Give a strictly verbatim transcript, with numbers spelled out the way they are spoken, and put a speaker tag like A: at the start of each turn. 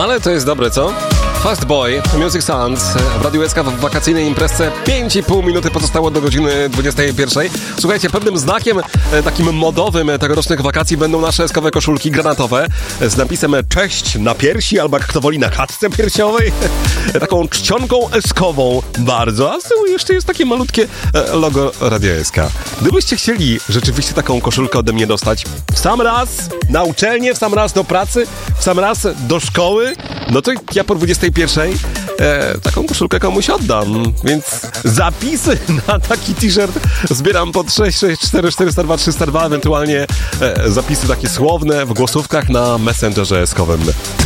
A: Ale to jest dobre, co? Fast Boy, Music Sounds w Radiu S K w wakacyjnej imprezce. pięć i pół minuty pozostało do godziny dwudziestej pierwszej. Słuchajcie, pewnym znakiem takim modowym tegorocznych wakacji będą nasze eskowe koszulki granatowe z napisem cześć na piersi, albo jak kto woli na klatce piersiowej. Taką czcionką eskową bardzo, a z tyłu jeszcze jest takie malutkie logo Radia S K. Gdybyście chcieli rzeczywiście taką koszulkę ode mnie dostać w sam raz na uczelnię, w sam raz do pracy, w sam raz do szkoły, no to ja po dwudziestej pierwszej e, taką koszulkę komuś oddam. Więc zapisy na taki t-shirt zbieram pod sześć sześć cztery cztery zero dwa trzysta dwa, ewentualnie e, zapisy takie słowne w głosówkach na Messengerze eskowym.